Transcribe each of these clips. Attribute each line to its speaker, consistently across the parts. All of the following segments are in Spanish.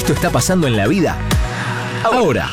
Speaker 1: Esto está pasando en la vida ahora.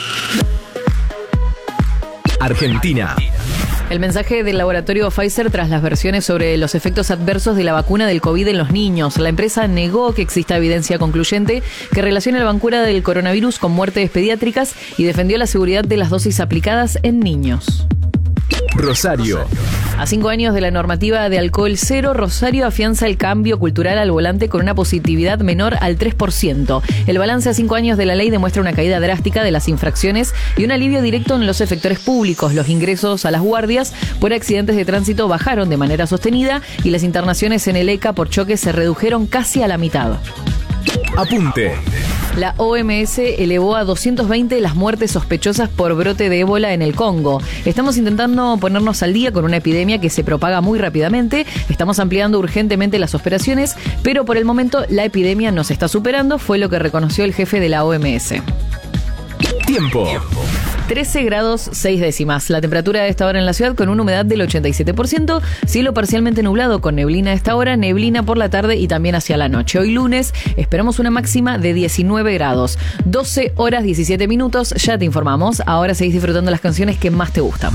Speaker 1: Argentina.
Speaker 2: El mensaje del laboratorio Pfizer tras las versiones sobre los efectos adversos de la vacuna del COVID en los niños. La empresa negó que exista evidencia concluyente que relacione la vacuna del coronavirus con muertes pediátricas y defendió la seguridad de las dosis aplicadas en niños.
Speaker 1: Rosario.
Speaker 2: A 5 años de la normativa de alcohol cero, Rosario afianza el cambio cultural al volante con una positividad menor al 3%. El balance a 5 años de la ley demuestra una caída drástica de las infracciones y un alivio directo en los efectores públicos. Los ingresos a las guardias por accidentes de tránsito bajaron de manera sostenida y las internaciones en el ECA por choques se redujeron casi a la mitad.
Speaker 1: Apunte.
Speaker 2: La OMS elevó a 220 las muertes sospechosas por brote de ébola en el Congo. Estamos intentando ponernos al día con una epidemia que se propaga muy rápidamente. Estamos ampliando urgentemente las operaciones, pero por el momento la epidemia nos está superando, fue lo que reconoció el jefe de la OMS.
Speaker 1: Tiempo.
Speaker 2: 13 grados 6 décimas. La temperatura a esta hora en la ciudad con una humedad del 87%, cielo parcialmente nublado con neblina a esta hora, neblina por la tarde y también hacia la noche. Hoy lunes esperamos una máxima de 19 grados. 12 horas 17 minutos, ya te informamos. Ahora seguís disfrutando las canciones que más te gustan.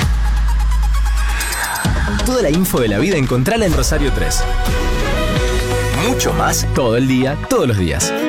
Speaker 1: Toda la info de la vida encontrala en Rosario 3. Mucho más todo el día, todos los días.